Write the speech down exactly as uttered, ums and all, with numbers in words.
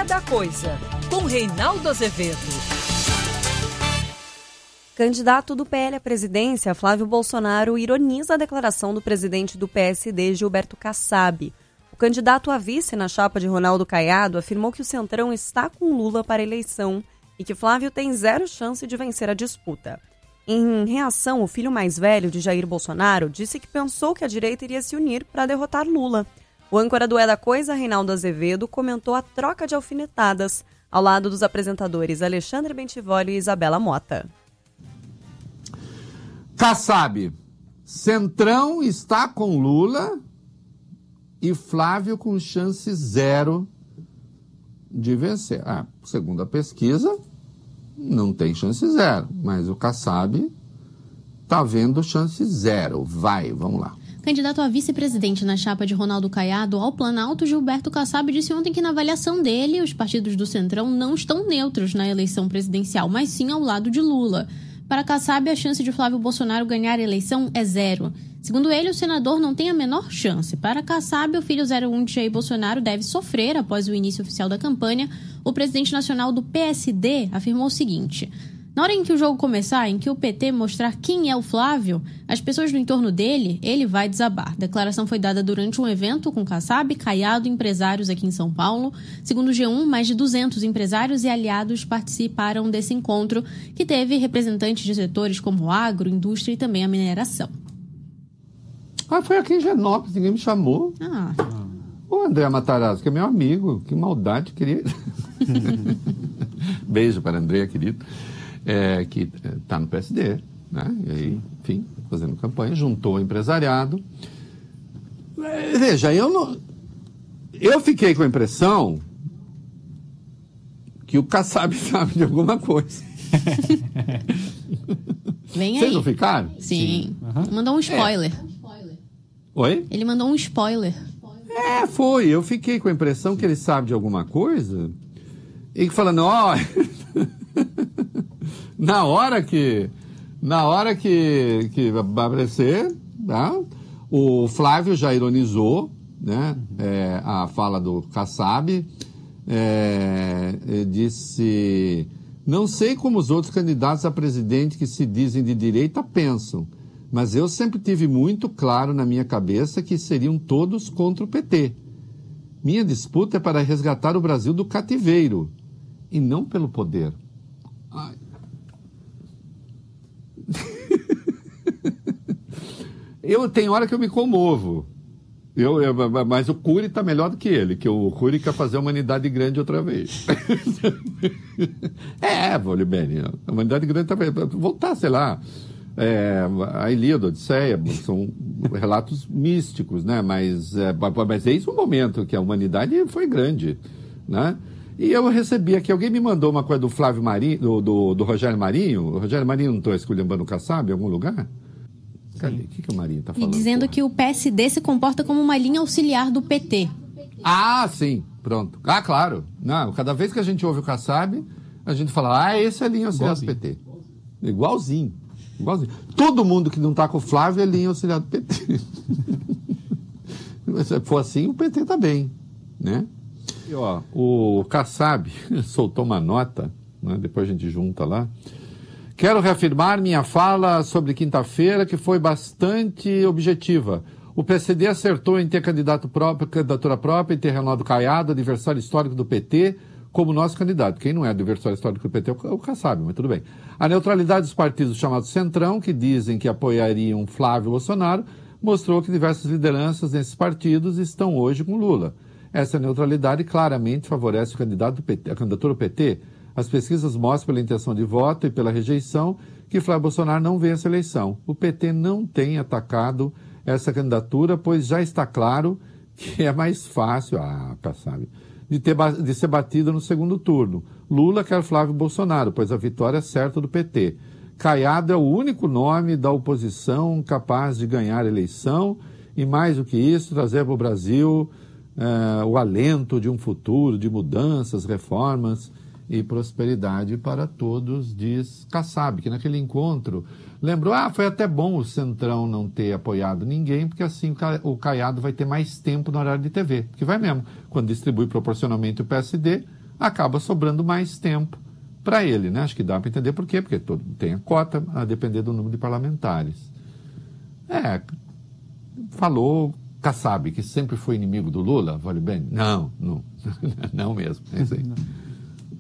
É da Coisa, com Reinaldo Azevedo. Candidato do P L à presidência, Flávio Bolsonaro, ironiza a declaração do presidente do P S D, Gilberto Kassab. O candidato a vice na chapa de Ronaldo Caiado afirmou que o Centrão está com Lula para a eleição e que Flávio tem zero chance de vencer a disputa. Em reação, o filho mais velho de Jair Bolsonaro disse que pensou que a direita iria se unir para derrotar Lula. O âncora do É da Coisa, Reinaldo Azevedo, comentou a troca de alfinetadas ao lado dos apresentadores Alexandre Bentivoli e Isabela Mota. Kassab, Centrão está com Lula e Flávio com chance zero de vencer. Ah, segundo a pesquisa, não tem chance zero, mas o Kassab está vendo chance zero. Vai, vamos lá. Candidato a vice-presidente na chapa de Ronaldo Caiado ao Planalto, Gilberto Kassab disse ontem que, na avaliação dele, os partidos do Centrão não estão neutros na eleição presidencial, mas sim ao lado de Lula. Para Kassab, a chance de Flávio Bolsonaro ganhar a eleição é zero. Segundo ele, o senador não tem a menor chance. Para Kassab, o filho zero um de Jair Bolsonaro deve sofrer após o início oficial da campanha. O presidente nacional do P S D afirmou o seguinte: na hora em que o jogo começar, em que o P T mostrar quem é o Flávio, as pessoas no entorno dele, ele vai desabar. A declaração foi dada durante um evento com Kassab, Caiado e empresários aqui em São Paulo. Segundo o G um, mais de duzentos empresários e aliados participaram desse encontro, que teve representantes de setores como agro, indústria e também a mineração. Ah, foi aqui em Genópolis, ninguém me chamou. Ah. O André Matarazzo, que é meu amigo, que maldade, querido. Beijo para André, querido. É, que está no P S D, né? E aí, enfim, fazendo campanha, juntou o empresariado. É, veja, eu não. Eu fiquei com a impressão que o Kassab sabe de alguma coisa. Vem aí. Vocês não ficaram? Sim. Sim. Uhum. Mandou um spoiler. É. Oi? Ele mandou um spoiler. É, foi. Eu fiquei com a impressão que ele sabe de alguma coisa e que falando, ó. Na hora que na hora que, que vai aparecer, tá? O Flávio já ironizou, né? É, a fala do Kassab, é, disse: não sei como os outros candidatos a presidente que se dizem de direita pensam, mas eu sempre tive muito claro na minha cabeça que seriam todos contra o P T. Minha disputa é para resgatar o Brasil do cativeiro e não pelo poder. Ai. Eu tenho hora que eu me comovo. Eu, eu, mas o Cury está melhor do que ele, que o Cury quer fazer a humanidade grande outra vez. é, Volibene, a humanidade grande está voltar, sei lá. É, a Ilíada, a Odisseia, são relatos místicos, né? Mas é, mas é isso um momento que a humanidade foi grande, né? E eu recebi aqui, alguém me mandou uma coisa do Flávio Marinho, do, do, do Rogério Marinho. O Rogério Marinho não estou esculhambando o Kassab em algum lugar? Cadê? O que, que o Marinho está falando? E dizendo porra? que o P S D se comporta como uma linha auxiliar do P T. Ah, sim, pronto. Ah, claro. Não, cada vez que a gente ouve o Kassab, a gente fala, ah, esse é a linha auxiliar do P T. Igualzinho. Igualzinho. Todo mundo que não está com o Flávio é linha auxiliar do P T. Se for assim, o P T está bem, né? E, ó, o Kassab soltou uma nota, né, depois a gente junta lá. Quero reafirmar minha fala sobre quinta-feira, que foi bastante objetiva. O P S D acertou em ter candidato próprio, candidatura própria, em ter Ronaldo Caiado, adversário histórico do P T, como nosso candidato. Quem não é adversário histórico do P T é o Kassab, mas tudo bem. A neutralidade dos partidos chamados Centrão, que dizem que apoiariam Flávio Bolsonaro, mostrou que diversas lideranças nesses partidos estão hoje com Lula. Essa neutralidade claramente favorece o candidato do P T, a candidatura do P T. As pesquisas mostram pela intenção de voto e pela rejeição que Flávio Bolsonaro não vence a eleição. O P T não tem atacado essa candidatura, pois já está claro que é mais fácil, ah, Kassab, de, ter, de ser batido no segundo turno. Lula quer Flávio Bolsonaro, pois a vitória é certa do P T. Caiado é o único nome da oposição capaz de ganhar a eleição e, mais do que isso, trazer para o Brasil Uh, o alento de um futuro de mudanças, reformas e prosperidade para todos, diz Kassab, que naquele encontro lembrou, ah, foi até bom o Centrão não ter apoiado ninguém, porque assim o Caiado vai ter mais tempo no horário de T V, que vai mesmo, quando distribui proporcionalmente o P S D, acaba sobrando mais tempo para ele, né? Acho que dá para entender por quê, porque todo, tem a cota a depender do número de parlamentares. É, falou Kassab, que sempre foi inimigo do Lula, vale bem? Não, não, não mesmo, é isso aí.